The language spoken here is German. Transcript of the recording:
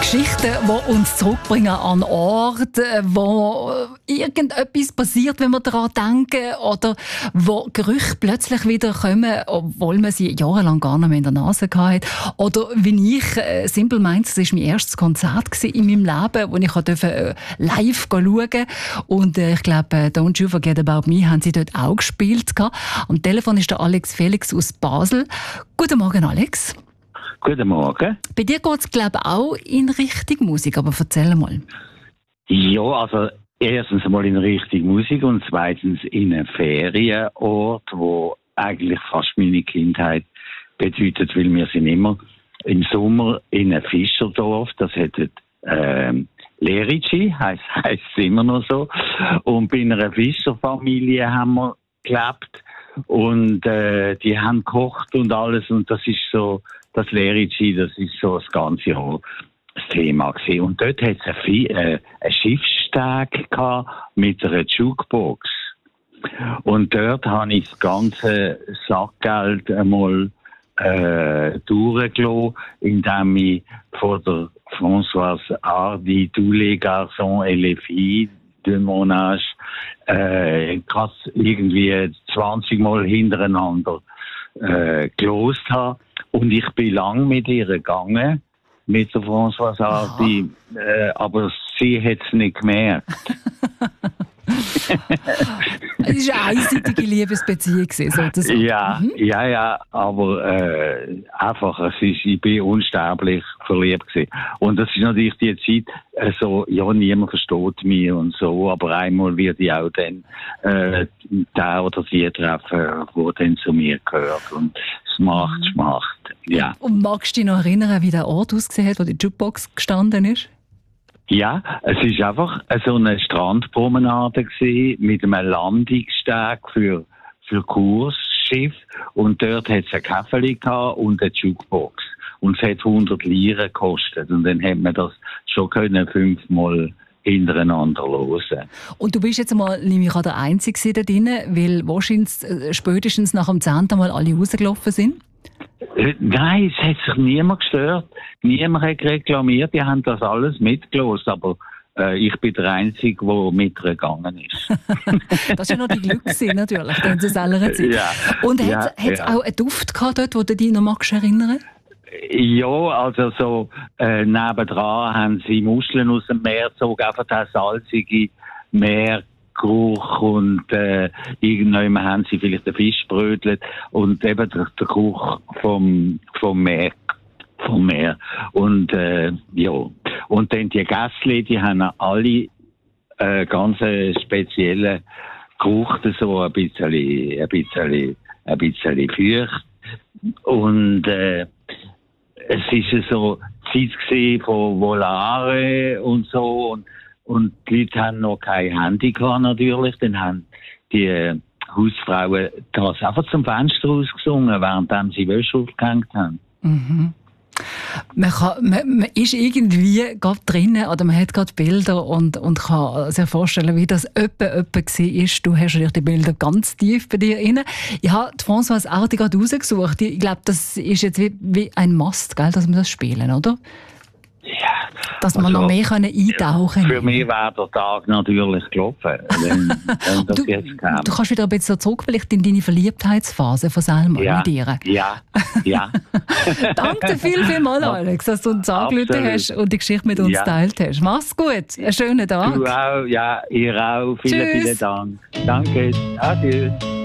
Geschichten, die uns zurückbringen an Orte, wo irgendetwas passiert, wenn wir daran denken, oder wo Gerüche plötzlich wieder kommen, obwohl man sie jahrelang gar nicht mehr in der Nase hatte. Oder wie ich, Simple Minds, das war mein erstes Konzert in meinem Leben, wo ich live schauen durfte. Und ich glaube, «Don't You Forget About Me» haben sie dort auch gespielt. Am Telefon ist der Alex Felix aus Basel. Guten Morgen, Alex. Guten Morgen. Bei dir geht es, glaube ich, auch in Richtung Musik, aber erzähl mal. Ja, also erstens mal in Richtung Musik und zweitens in einem Ferienort, wo eigentlich fast meine Kindheit bedeutet, weil wir sind immer im Sommer in einem Fischerdorf, das hätte Lerici, heisst es immer noch so. Und bei einer Fischerfamilie haben wir gelebt und die haben gekocht und alles und das ist so, das Lerici, das ist so das ganze Jahr das Thema gewesen. Und dort hat es einen Schiffssteg gehabt mit einer Jukebox. Und dort habe ich das ganze Sackgeld einmal durchgelassen, indem ich von der Françoise Hardy, «Tous les garçons et les filles de mon âge», irgendwie 20 Mal hintereinander gelost habe. Und ich bin lang mit ihr gegangen, mit der Françoise Hardy, aber sie hat es nicht gemerkt. Es war eine einseitige Liebesbeziehung, sozusagen. Ja, aber einfach, ich bin unsterblich verliebt gewesen. Und das ist natürlich die Zeit, niemand versteht mich und so, aber einmal wird ich auch dann der oder die treffen, der dann zu mir gehört. Und es macht, ja. Und magst du dich noch erinnern, wie der Ort ausgesehen hat, wo die Jukebox gestanden ist? Ja, es ist einfach so eine Strandpromenade gewesen, mit einem Landungssteg für Kursschiff. Und dort hat es ein Käferli gehabt und eine Jukebox. Und es hat 100 Lire gekostet. Und dann hat man das schon 5-mal hintereinander hören. Und du bist jetzt mal, nehme ich an, der Einzige da drin, weil wahrscheinlich spätestens nach dem 10. Mal alle rausgelaufen sind? Nein, es hat sich niemand gestört. Niemand hat reklamiert. Die haben das alles mitgelost. Aber ich bin der Einzige, der mitgegangen ist. Das war ja noch die Glück, natürlich, in der seltenen Zeit. Ja. Und hat es auch einen Duft gehabt dort, wo du dich noch magst erinnern? Ja, also so nebendran haben sie Muscheln aus dem Meer gezogen, einfach der salzige Meergeruch und irgendwann haben sie vielleicht den Fisch gebrötelt und eben der Geruch vom Meer. Und ja, und dann die Gässli, die haben alle ganz speziellen Geruch, so ein bisschen feucht. Und es ist so Zeit gewesen von Volare und so und die Leute haben noch kein Handy gehabt, natürlich. Dann haben die Hausfrauen das einfach zum Fenster rausgesungen, während sie Wäsche aufgehängt haben. Mhm. Man ist irgendwie gerade drinnen oder man hat gerade Bilder und kann sich vorstellen, wie das jemand war. Du hast natürlich die Bilder ganz tief bei dir drin. Ich habe die Françoise Hardy gerade rausgesucht. Ich glaube, das ist jetzt wie ein Must, gell, dass wir das spielen, oder? Ja. Dass wir noch mehr eintauchen können. Für mich wäre der Tag natürlich gelaufen, wenn das jetzt käme. Du kannst wieder ein bisschen zurück, vielleicht in deine Verliebtheitsphase von Selma mit ihr. Ja. Danke dir vielmals, Alex, dass du uns angerufen hast und die Geschichte mit uns geteilt hast. Mach's gut, einen schönen Tag. Du auch, ja, ihr auch. Vielen Dank. Danke, adieu.